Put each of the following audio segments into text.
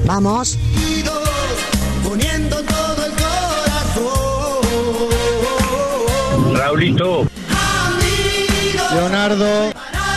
Vamos. Poniendo todo el corazón. Raulito. Leonardo.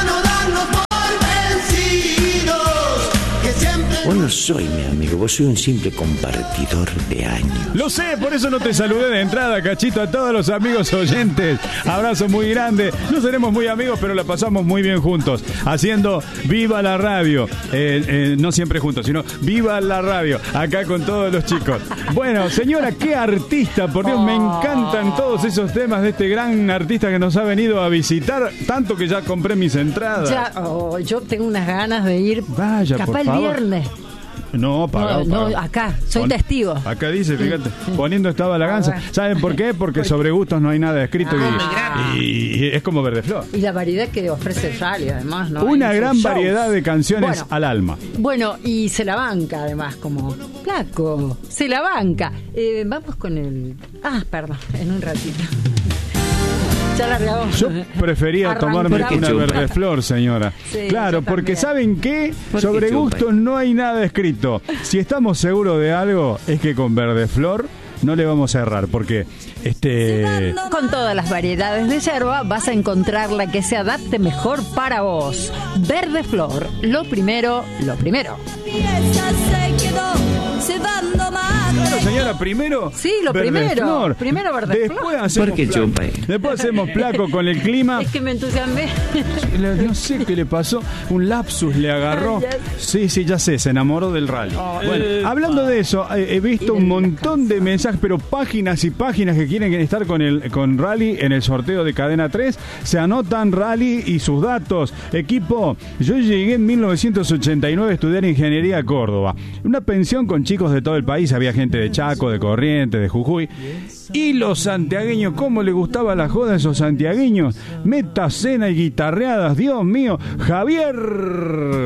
Vos no soy mi amigo, vos soy un simple compartidor de años. Lo sé, por eso no te saludé de entrada, Cachito, a todos los amigos oyentes. Abrazo muy grande. No seremos muy amigos, pero la pasamos muy bien juntos, haciendo Viva la Radio. No siempre juntos, sino Viva la Radio, acá con todos los chicos. Bueno, señora, qué artista, por Dios, me encantan todos esos temas de este gran artista que nos ha venido a visitar, tanto que ya compré mis entradas. Ya, yo tengo unas ganas de ir. Vaya, capaz por el favor. viernes. No, pagado. No, acá, soy testigo. Acá dice, fíjate, poniendo estaba la ganza. ¿Saben por qué? Porque sobre gustos no hay nada escrito y es como Verdeflor. Y la variedad que ofrece el rally, además, ¿no? Una gran variedad de canciones bueno, al alma. Bueno, y se la banca, además, como flaco. Se la banca. Vamos con el... perdón, en un ratito. Ya largamos. Yo prefería tomarme una Verdeflor, señora. Sí, claro, porque ¿saben qué? Sobre gustos no hay nada escrito. Si estamos seguros de algo, es que con Verdeflor no le vamos a errar, porque con todas las variedades de yerba vas a encontrar la que se adapte mejor para vos. Verdeflor, lo primero. Claro, señora, primero. Sí, lo Verdeflor. primero Verdeflor. Después hacemos placo con el clima. Es que me entusiasmé. No sé qué le pasó, un lapsus le agarró. Sí, ya sé, se enamoró del rally. Bueno, hablando de eso, he visto un montón de mensajes, pero páginas y páginas que quieren estar con Rally en el sorteo de Cadena 3. Se anotan Rally y sus datos. Equipo, yo llegué en 1989 a estudiar ingeniería a Córdoba. Una pensión con chicos de todo el país, había gente de Chaco, de Corrientes, de Jujuy. Y los santiagueños, ¿cómo les gustaba la joda a esos santiagueños? Meta, cena y guitarreadas, Dios mío. Javier